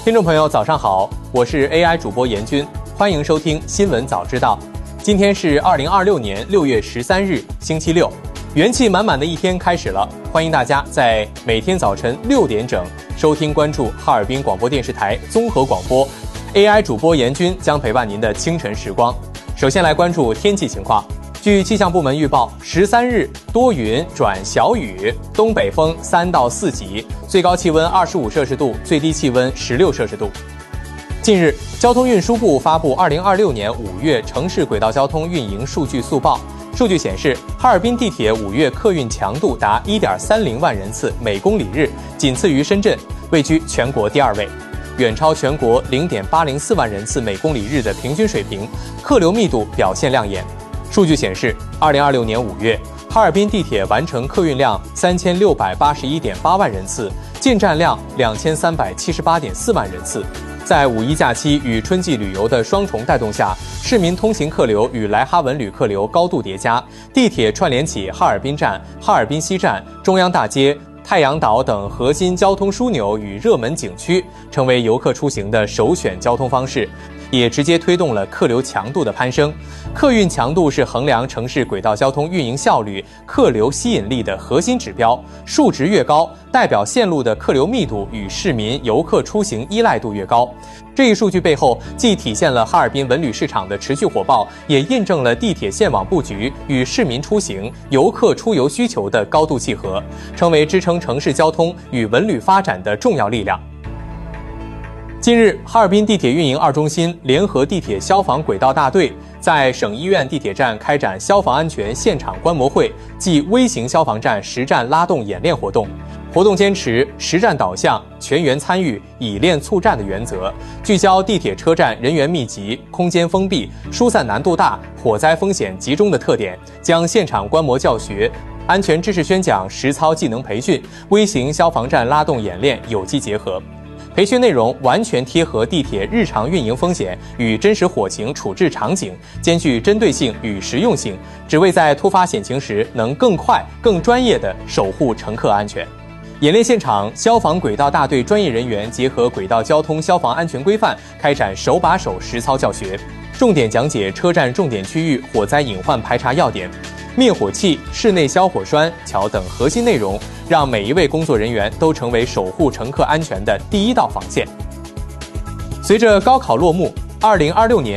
听众朋友，早上好，我是 AI 主播严军，欢迎收听新闻早知道。今天是2026年6月13日，星期六，元气满满的一天开始了。欢迎大家在每天早晨6点整收听关注哈尔滨广播电视台综合广播 ，AI 主播严军将陪伴您的清晨时光。首先来关注天气情况。据气象部门预报，13日多云转小雨，东北风3到4级，最高气温25摄氏度，最低气温16摄氏度。近日，交通运输部发布2026年5月城市轨道交通运营数据速报。数据显示，哈尔滨地铁5月客运强度达 1.30 万人次每公里日，仅次于深圳，位居全国第2位，远超全国 0.804 万人次每公里日的平均水平，客流密度表现亮眼。数据显示，2026年5月，哈尔滨地铁完成客运量3681.8万人次，进站量2378.4万人次。在五一假期与春季旅游的双重带动下，市民通行客流与来哈文旅客流高度叠加，地铁串联起哈尔滨站、哈尔滨西站、中央大街、太阳岛等核心交通枢纽与热门景区，成为游客出行的首选交通方式，也直接推动了客流强度的攀升。客运强度是衡量城市轨道交通运营效率、客流吸引力的核心指标，数值越高，代表线路的客流密度与市民游客出行依赖度越高。这一数据背后，既体现了哈尔滨文旅市场的持续火爆，也印证了地铁线网布局与市民出行、游客出游需求的高度契合，成为支撑城市交通与文旅发展的重要力量。近日，哈尔滨地铁运营2中心联合地铁消防轨道大队在省医院地铁站开展消防安全现场观摩会暨微型消防站实战拉动演练活动。活动坚持实战导向、全员参与、以练促战的原则，聚焦地铁车站人员密集、空间封闭、疏散难度大、火灾风险集中的特点，将现场观摩教学、安全知识宣讲、实操技能培训、微型消防站拉动演练有机结合。培训内容完全贴合地铁日常运营风险与真实火情处置场景，兼具针对性与实用性，只为在突发险情时能更快、更专业地守护乘客安全。演练现场，消防轨道大队专业人员结合轨道交通消防安全规范，开展手把手实操教学，重点讲解车站重点区域火灾隐患排查要点、灭火器、室内消火栓、桥等核心内容，让每一位工作人员都成为守护乘客安全的第一道防线。随着高考落幕，2026年